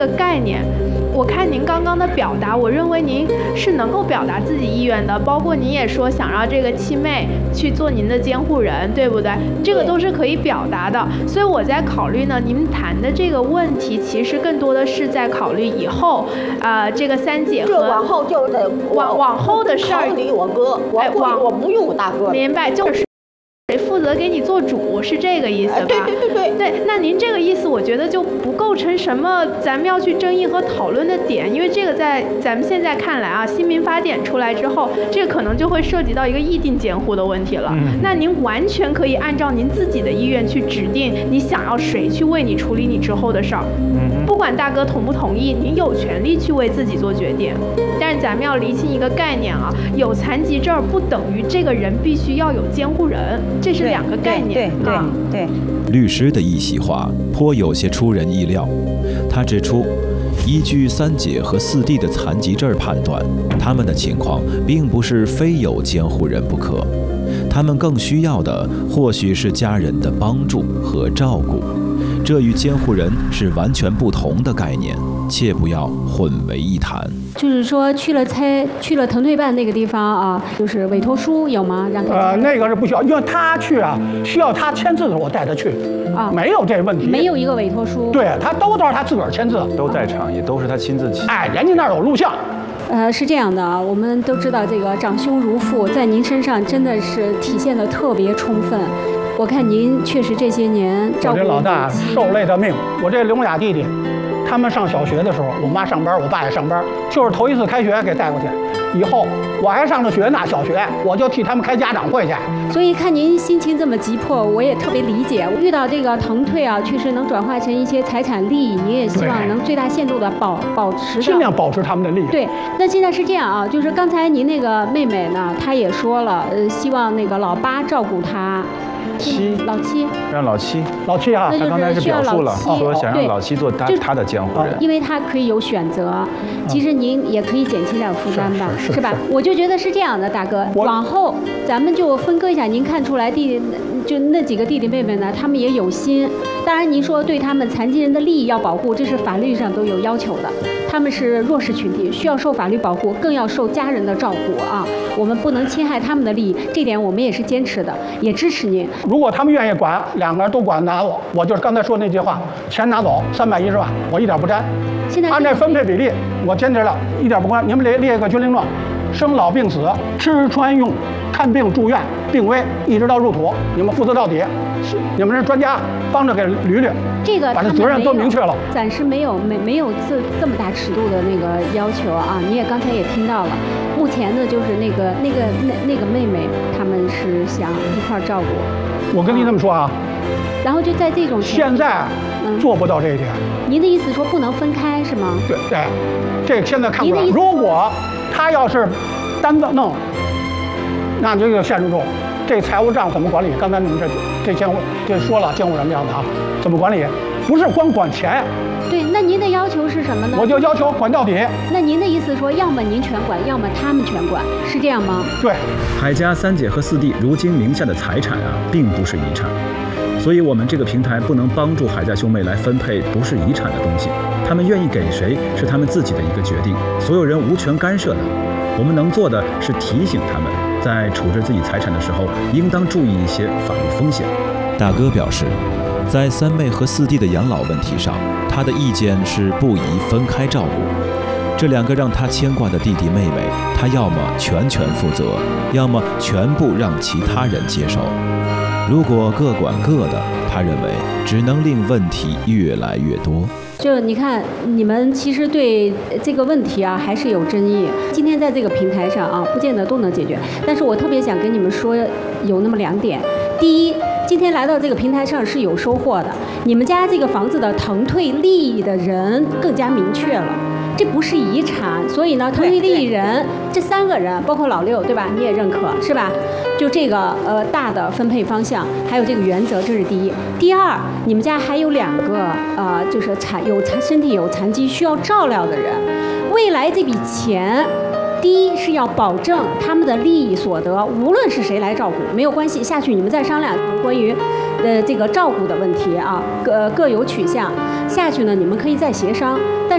的概念。我看您刚刚的表达，我认为您是能够表达自己意愿的，包括您也说想让这个七妹去做您的监护人，对不对？这个都是可以表达的。所以我在考虑呢，您谈的这个问题，其实更多的是在考虑以后，这个三姐和往后就得往后的事儿。 考虑我哥，我不用我大哥。 明白，就是谁负责给你做主，是这个意思吧？对，那您这个意思，我觉得就不构成什么咱们要去争议和讨论的点，因为这个在咱们现在看来啊，新民法典出来之后，这个可能就会涉及到一个议定监护的问题了。那您完全可以按照您自己的意愿去指定你想要谁去为你处理你之后的事儿。不管大哥同不同意，您有权利去为自己做决定。但是咱们要厘清一个概念啊，有残疾证不等于这个人必须要有监护人，这是两个概念。 对。 律师的一席话颇有些出人意料。他指出，依据三姐和四弟的残疾证判断，他们的情况并不是非有监护人不可，他们更需要的或许是家人的帮助和照顾，这与监护人是完全不同的概念，切不要混为一谈。 就是说去了腾退办那个地方啊，就是委托书有吗？让那个是不需要，因为他去啊，需要他签字的时候我带他去，没有这问题， 没有一个委托书， 对他都是他自个儿签字， 都在场，也都是他亲自签。 人家那儿有录像。 是这样的啊，我们都知道这个长兄如父，在您身上真的是体现得特别充分。我看您确实这些年照顾我这老大受累的命，我这两俩弟弟。他们上小学的时候，我妈上班，我爸也上班，就是头一次开学给带过去。以后我还上着学呢，小学我就替他们开家长会去。 所以看您心情这么急迫，我也特别理解。遇到这个腾退啊，确实能转化成一些财产利益，你也希望能最大限度的保持， 尽量保持他们的利益。 对，那现在是这样啊，就是刚才您那个妹妹呢，她也说了，希望那个老八照顾她。老七让老七啊， 他刚才是表述了，说想让老七做他的监护人， 因为他可以有选择。其实您也可以减轻点负担吧，是吧？我就觉得是这样的，大哥，往后咱们就分割一下。您看出来就那几个弟弟妹妹呢，他们也有心。当然，您说对他们残疾人的利益要保护，这是法律上都有要求的。他们是弱势群体，需要受法律保护，更要受家人的照顾啊。我们不能侵害他们的利益，这点我们也是坚持的，也支持您。 如果他们愿意管，两个人都管拿走，我就是刚才说那句话，钱拿走310万，我一点不沾。 现在按这分配比例，我坚持了，一点不关。你们列一个决定状，生老病死、吃穿用、看病住院、病危，一直到入土，你们负责到底。你们是专家，帮着给捋捋。 这个把这责任都明确了。 暂时没有这么大尺度的那个要求啊。你也刚才也听到了，目前呢就是那个妹妹，他们是想一块照顾。 我跟您这么说啊。 然后就在这种现在做不到这一点。 您的意思说不能分开是吗？ 对，这个现在看不出来。如果他要是单子弄，那这个限制住。这财务账怎么管理？刚才你们这说了监护人这样的啊，怎么管理？不是光管钱。 对，那您的要求是什么呢？ 我就要求管到底。 那您的意思说，要么您全管，要么他们全管，是这样吗？ 对。 海家三姐和四弟如今名下的财产啊，并不是遗产，所以我们这个平台不能帮助海家兄妹来分配不是遗产的东西，他们愿意给谁是他们自己的一个决定，所有人无权干涉的。我们能做的是提醒他们，在处置自己财产的时候，应当注意一些法律风险。 大哥表示，在三妹和四弟的养老问题上，他的意见是不宜分开照顾。这两个让他牵挂的弟弟妹妹，他要么全负责，要么全部让其他人接手。如果各管各的，他认为只能令问题越来越多。 就你看，你们其实对这个问题啊还是有争议。今天在这个平台上啊，不见得都能解决。但是我特别想跟你们说，有那么2点。第一，今天来到这个平台上是有收获的。你们家这个房子的腾退利益的人更加明确了，这不是遗产，所以呢，腾退利益人这3个人，包括老六，对吧？你也认可是吧？就这个大的分配方向，还有这个原则，这是第一。第二，你们家还有2个就是身体有残疾需要照料的人，未来这笔钱，第一是要保证他们的利益所得，无论是谁来照顾没有关系，下去你们再商量关于这个照顾的问题啊，各有取向，下去呢你们可以再协商，但